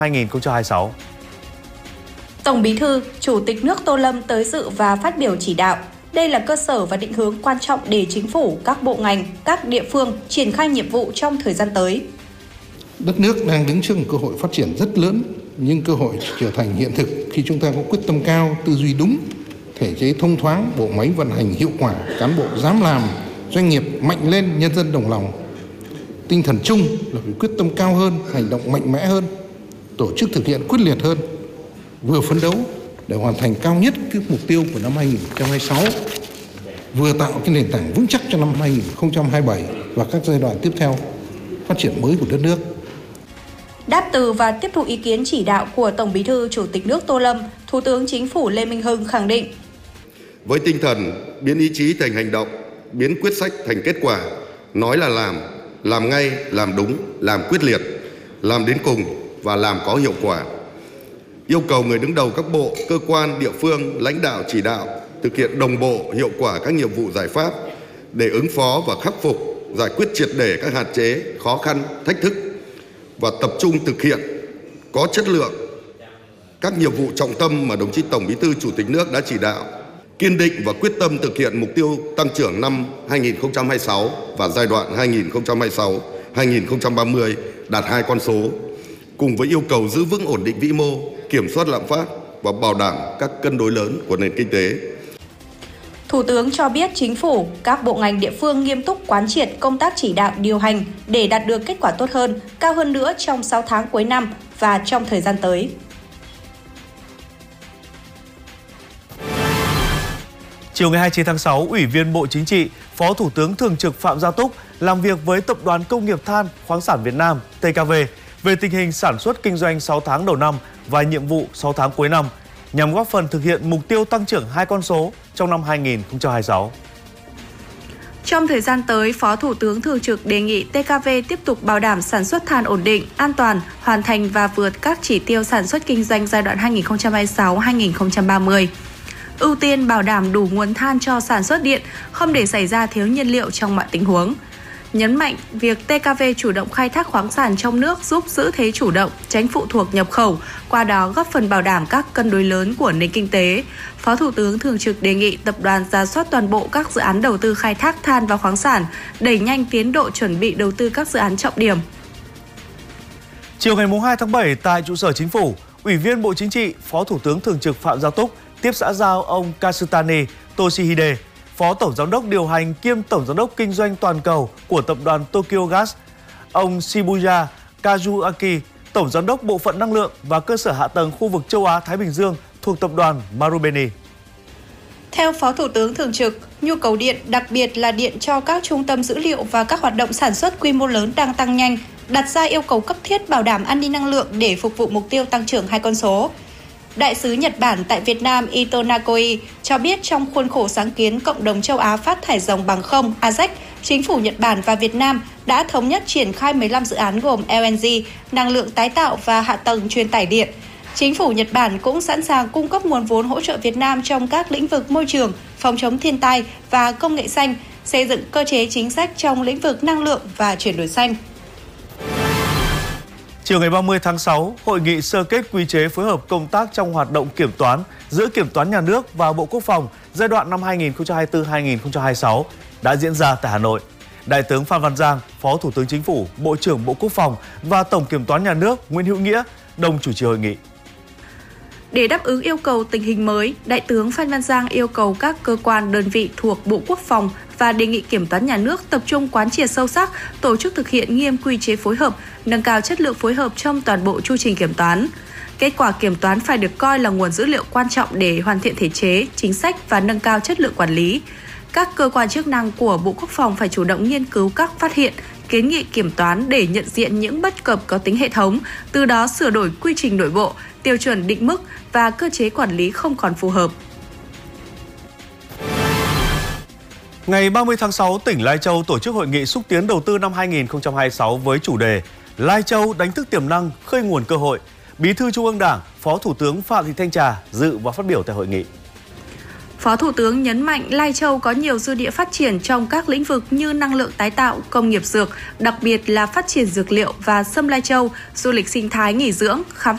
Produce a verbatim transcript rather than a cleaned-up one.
hai nghìn không trăm hai mươi sáu. Tổng Bí thư, Chủ tịch nước Tô Lâm tới dự và phát biểu chỉ đạo. Đây là cơ sở và định hướng quan trọng để chính phủ, các bộ ngành, các địa phương triển khai nhiệm vụ trong thời gian tới. Đất nước đang đứng trước một cơ hội phát triển rất lớn, nhưng cơ hội trở thành hiện thực khi chúng ta có quyết tâm cao, tư duy đúng, thể chế thông thoáng, bộ máy vận hành hiệu quả, cán bộ dám làm, doanh nghiệp mạnh lên, nhân dân đồng lòng. Tinh thần chung là phải quyết tâm cao hơn, hành động mạnh mẽ hơn, tổ chức thực hiện quyết liệt hơn, vừa phấn đấu để hoàn thành cao nhất cái mục tiêu của năm hai nghìn không trăm hai mươi sáu, vừa tạo cái nền tảng vững chắc cho năm hai nghìn không trăm hai mươi bảy và các giai đoạn tiếp theo phát triển mới của đất nước. Đáp từ và tiếp thu ý kiến chỉ đạo của Tổng Bí thư Chủ tịch nước Tô Lâm, Thủ tướng Chính phủ Lê Minh Hưng khẳng định: với tinh thần biến ý chí thành hành động, biến quyết sách thành kết quả, nói là làm, làm ngay, làm đúng, làm quyết liệt, làm đến cùng và làm có hiệu quả. Yêu cầu người đứng đầu các bộ, cơ quan, địa phương, lãnh đạo chỉ đạo thực hiện đồng bộ, hiệu quả các nhiệm vụ giải pháp để ứng phó và khắc phục, giải quyết triệt để các hạn chế, khó khăn, thách thức và tập trung thực hiện có chất lượng các nhiệm vụ trọng tâm mà đồng chí Tổng Bí thư Chủ tịch nước đã chỉ đạo, kiên định và quyết tâm thực hiện mục tiêu tăng trưởng năm hai nghìn không trăm hai mươi sáu và giai đoạn hai nghìn không trăm hai mươi sáu đến hai nghìn không trăm ba mươi đạt hai con số, cùng với yêu cầu giữ vững ổn định vĩ mô, kiểm soát lạm phát và bảo đảm các cân đối lớn của nền kinh tế. Thủ tướng cho biết Chính phủ, các bộ ngành địa phương nghiêm túc quán triệt công tác chỉ đạo điều hành để đạt được kết quả tốt hơn, cao hơn nữa trong sáu tháng cuối năm và trong thời gian tới. Chiều ngày hai mươi chín tháng sáu, Ủy viên Bộ Chính trị, Phó Thủ tướng Thường trực Phạm Gia Túc làm việc với Tập đoàn Công nghiệp Than khoáng sản Việt Nam T K V về tình hình sản xuất kinh doanh sáu tháng đầu năm và nhiệm vụ sáu tháng cuối năm, nhằm góp phần thực hiện mục tiêu tăng trưởng hai con số trong năm hai nghìn không trăm hai mươi sáu. Trong thời gian tới, Phó Thủ tướng Thường trực đề nghị T K V tiếp tục bảo đảm sản xuất than ổn định, an toàn, hoàn thành và vượt các chỉ tiêu sản xuất kinh doanh giai đoạn hai nghìn không trăm hai mươi sáu đến hai nghìn không trăm ba mươi. Ưu tiên bảo đảm đủ nguồn than cho sản xuất điện, không để xảy ra thiếu nhiên liệu trong mọi tình huống. Nhấn mạnh việc T K V chủ động khai thác khoáng sản trong nước giúp giữ thế chủ động, tránh phụ thuộc nhập khẩu, qua đó góp phần bảo đảm các cân đối lớn của nền kinh tế. Phó Thủ tướng Thường trực đề nghị tập đoàn rà soát toàn bộ các dự án đầu tư khai thác than và khoáng sản, đẩy nhanh tiến độ chuẩn bị đầu tư các dự án trọng điểm. Chiều ngày hai tháng bảy tại trụ sở Chính phủ, Ủy viên Bộ Chính trị, Phó Thủ tướng Thường trực Phạm Gia Túc tiếp xã giao ông Katsutani Toshihide, Phó Tổng Giám đốc điều hành kiêm Tổng Giám đốc kinh doanh toàn cầu của Tập đoàn Tokyo Gas, ông Shibuya Kazuaki, Tổng Giám đốc Bộ phận Năng lượng và Cơ sở Hạ tầng khu vực châu Á-Thái Bình Dương thuộc Tập đoàn Marubeni. Theo Phó Thủ tướng Thường trực, nhu cầu điện, đặc biệt là điện cho các trung tâm dữ liệu và các hoạt động sản xuất quy mô lớn đang tăng nhanh, đặt ra yêu cầu cấp thiết bảo đảm an ninh năng lượng để phục vụ mục tiêu tăng trưởng hai con số. Đại sứ Nhật Bản tại Việt Nam Ito Nakoi cho biết trong khuôn khổ sáng kiến Cộng đồng châu Á phát thải ròng bằng không A Z E C, Chính phủ Nhật Bản và Việt Nam đã thống nhất triển khai mười lăm dự án gồm L N G, năng lượng tái tạo và hạ tầng truyền tải điện. Chính phủ Nhật Bản cũng sẵn sàng cung cấp nguồn vốn hỗ trợ Việt Nam trong các lĩnh vực môi trường, phòng chống thiên tai và công nghệ xanh, xây dựng cơ chế chính sách trong lĩnh vực năng lượng và chuyển đổi xanh. Chiều ngày ba mươi tháng sáu, Hội nghị sơ kết quy chế phối hợp công tác trong hoạt động kiểm toán giữa Kiểm toán Nhà nước và Bộ Quốc phòng giai đoạn năm hai nghìn không trăm hai mươi tư đến hai nghìn không trăm hai mươi sáu đã diễn ra tại Hà Nội. Đại tướng Phan Văn Giang, Phó Thủ tướng Chính phủ, Bộ trưởng Bộ Quốc phòng và Tổng Kiểm toán Nhà nước Nguyễn Hữu Nghĩa đồng chủ trì hội nghị. Để đáp ứng yêu cầu tình hình mới, Đại tướng Phan Văn Giang yêu cầu các cơ quan đơn vị thuộc Bộ Quốc phòng và đề nghị Kiểm toán Nhà nước tập trung quán triệt sâu sắc, tổ chức thực hiện nghiêm quy chế phối hợp, nâng cao chất lượng phối hợp trong toàn bộ chu trình kiểm toán. Kết quả kiểm toán phải được coi là nguồn dữ liệu quan trọng để hoàn thiện thể chế, chính sách và nâng cao chất lượng quản lý. Các cơ quan chức năng của Bộ Quốc phòng phải chủ động nghiên cứu các phát hiện, kiến nghị kiểm toán để nhận diện những bất cập có tính hệ thống, từ đó sửa đổi quy trình nội bộ, tiêu chuẩn định mức và cơ chế quản lý không còn phù hợp. Ngày ba mươi tháng sáu, tỉnh Lai Châu tổ chức hội nghị xúc tiến đầu tư năm hai nghìn không trăm hai mươi sáu với chủ đề Lai Châu đánh thức tiềm năng, khơi nguồn cơ hội. Bí thư Trung ương Đảng, Phó Thủ tướng Phạm Thị Thanh Trà dự và phát biểu tại hội nghị. Phó Thủ tướng nhấn mạnh Lai Châu có nhiều dư địa phát triển trong các lĩnh vực như năng lượng tái tạo, công nghiệp dược, đặc biệt là phát triển dược liệu và sâm Lai Châu, du lịch sinh thái nghỉ dưỡng, khám